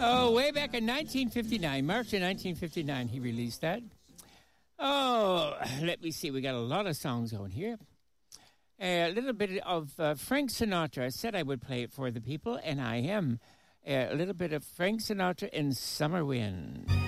Oh, way back in 1959, March of 1959, he released that. Oh, let me see. We got a lot of songs on here. A little bit of Frank Sinatra. I said I would play it for the people, and I am. A little bit of Frank Sinatra in Summer Wind.